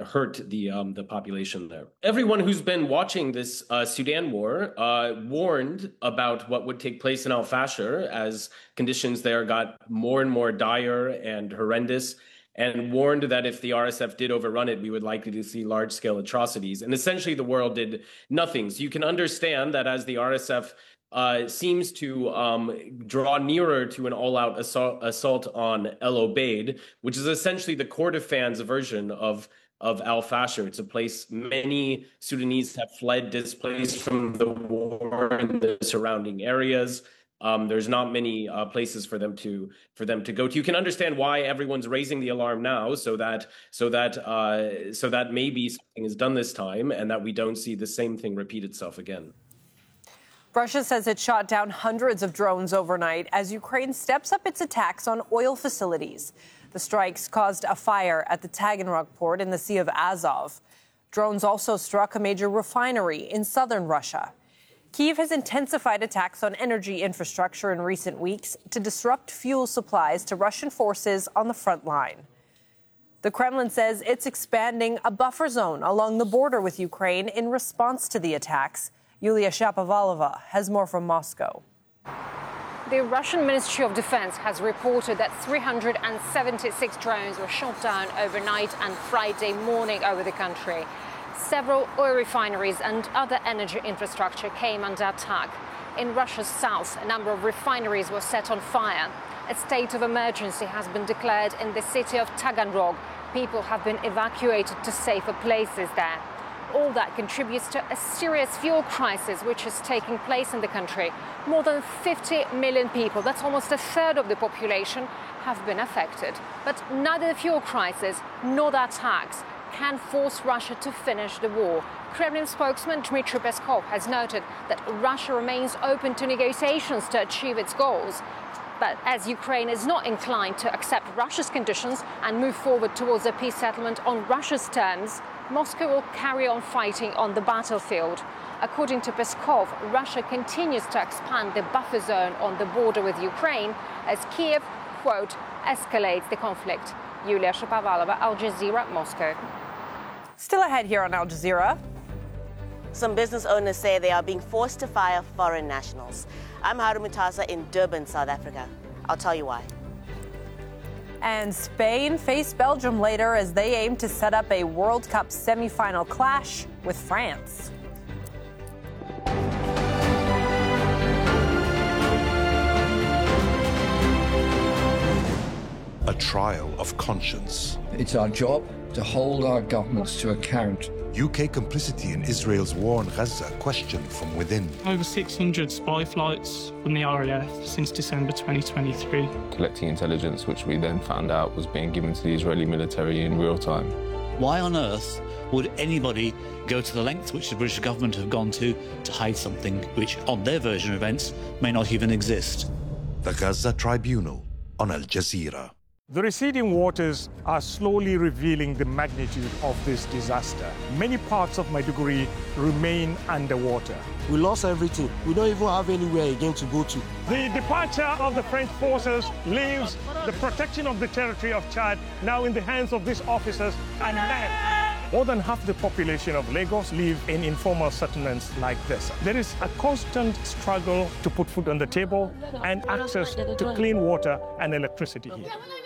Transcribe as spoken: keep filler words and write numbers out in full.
hurt the um, the population there. Everyone who's been watching this uh, Sudan war uh, warned about what would take place in Al-Fashir as conditions there got more and more dire and horrendous, and warned that if the R S F did overrun it, we would likely to see large-scale atrocities. And essentially, the world did nothing. So you can understand that as the R S F uh, seems to um, draw nearer to an all-out assault, assault on El Obeid, which is essentially the Kordofans version of of Al-Fashir. It's a place many Sudanese have fled, displaced from the war in the surrounding areas. Um, there's not many uh, places for them to for them to go to. You can understand why everyone's raising the alarm now, so that so that uh, so that maybe something is done this time, and that we don't see the same thing repeat itself again. Russia says it shot down hundreds of drones overnight as Ukraine steps up its attacks on oil facilities. The strikes caused a fire at the Taganrog port in the Sea of Azov. Drones also struck a major refinery in southern Russia. Kyiv has intensified attacks on energy infrastructure in recent weeks to disrupt fuel supplies to Russian forces on the front line. The Kremlin says it's expanding a buffer zone along the border with Ukraine in response to the attacks. Yulia Shapovalova has more from Moscow. The Russian Ministry of Defense has reported that three hundred seventy-six drones were shot down overnight and Friday morning over the country. Several oil refineries and other energy infrastructure came under attack. In Russia's south, a number of refineries were set on fire. A state of emergency has been declared in the city of Taganrog. People have been evacuated to safer places there. All that contributes to a serious fuel crisis which is taking place in the country. More than fifty million people, that's almost a third of the population, have been affected. But neither the fuel crisis nor the attacks can force Russia to finish the war. Kremlin spokesman Dmitry Peskov has noted that Russia remains open to negotiations to achieve its goals. But as Ukraine is not inclined to accept Russia's conditions and move forward towards a peace settlement on Russia's terms, Moscow will carry on fighting on the battlefield. According to Peskov, Russia continues to expand the buffer zone on the border with Ukraine as Kyiv, quote, escalates the conflict. Yulia Shapovalova, Al Jazeera, Moscow. Still ahead here on Al Jazeera. Some business owners say they are being forced to fire foreign nationals. I'm Haru Mutasa in Durban, South Africa. I'll tell you why. And Spain face Belgium later as they aim to set up a World Cup semi-final clash with France. A trial of conscience. It's our job to hold our governments to account. U K complicity in Israel's war on Gaza questioned from within. Over six hundred spy flights from the R A F since December twenty twenty-three. Collecting intelligence, which we then found out was being given to the Israeli military in real time. Why on earth would anybody go to the length which the British government have gone to to hide something which, on their version of events, may not even exist? The Gaza Tribunal on Al Jazeera. The receding waters are slowly revealing the magnitude of this disaster. Many parts of Maiduguri remain underwater. We lost everything. We don't even have anywhere again to go to. The departure of the French forces leaves the protection of the territory of Chad now in the hands of these officers and men. More than half the population of Lagos live in informal settlements like this. There is a constant struggle to put food on the table and access to clean water and electricity here.